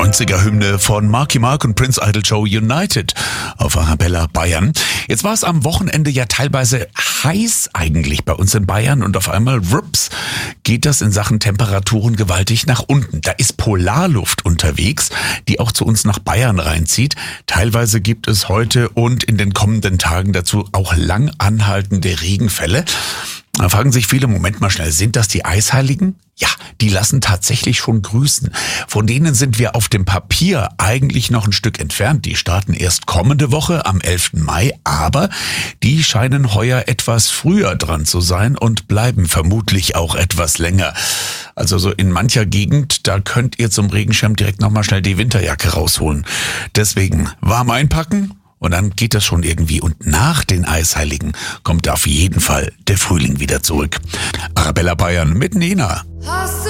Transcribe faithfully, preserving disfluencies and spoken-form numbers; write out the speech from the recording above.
neunziger-Hymne von Marky Mark und Prince Idol Show United auf Arabella Bayern. Jetzt war es am Wochenende ja teilweise heiß eigentlich bei uns in Bayern und auf einmal, rups, geht das in Sachen Temperaturen gewaltig nach unten. Da ist Polarluft unterwegs, die auch zu uns nach Bayern reinzieht. Teilweise gibt es heute und in den kommenden Tagen dazu auch lang anhaltende Regenfälle. Da fragen sich viele, Moment mal schnell, sind das die Eisheiligen? Ja, die lassen tatsächlich schon grüßen. Von denen sind wir auf dem Papier eigentlich noch ein Stück entfernt. Die starten erst kommende Woche am elften Mai, aber die scheinen heuer etwas früher dran zu sein und bleiben vermutlich auch etwas länger. Also so in mancher Gegend, da könnt ihr zum Regenschirm direkt nochmal schnell die Winterjacke rausholen. Deswegen warm einpacken. Und dann geht das schon irgendwie. Und nach den Eisheiligen kommt auf jeden Fall der Frühling wieder zurück. Arabella Bayern mit Nena.